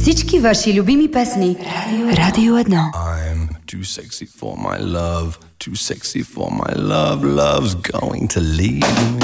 всички ваши любими песни. Радио 1. I'm too sexy for my love, too sexy for my love, love's going to leave me.